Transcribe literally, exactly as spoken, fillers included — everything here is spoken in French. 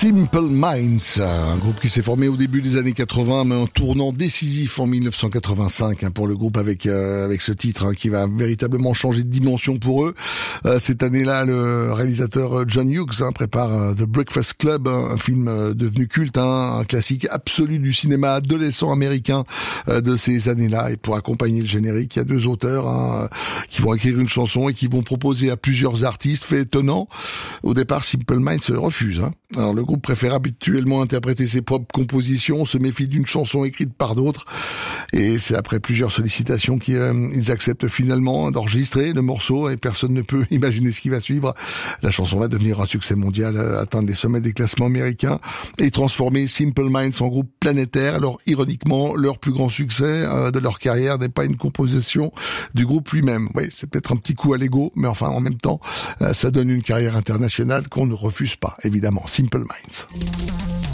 Simple Minds, un groupe qui s'est formé au début des années quatre-vingts, mais un tournant décisif en dix-neuf cent quatre-vingt-cinq hein, pour le groupe avec euh, avec ce titre hein, qui va véritablement changer de dimension pour eux. Euh, cette année-là, le réalisateur John Hughes hein, prépare euh, The Breakfast Club, hein, un film euh, devenu culte, hein, un classique absolu du cinéma adolescent américain euh, de ces années-là. Et pour accompagner le générique, il y a deux auteurs hein, qui vont écrire une chanson et qui vont proposer à plusieurs artistes. Fait étonnant, au départ, Simple Minds refuse. Hein. Alors le groupe préfère habituellement interpréter ses propres compositions, se méfie d'une chanson écrite par d'autres, et c'est après plusieurs sollicitations qu'ils euh, acceptent finalement d'enregistrer le morceau, et personne ne peut imaginer ce qui va suivre. La chanson va devenir un succès mondial, atteindre les sommets des classements américains et transformer Simple Minds en groupe planétaire. Alors ironiquement, leur plus grand succès euh, de leur carrière n'est pas une composition du groupe lui-même. Oui, c'est peut-être un petit coup à l'ego, mais enfin en même temps, euh, ça donne une carrière internationale qu'on ne refuse pas, évidemment. Simple Minds.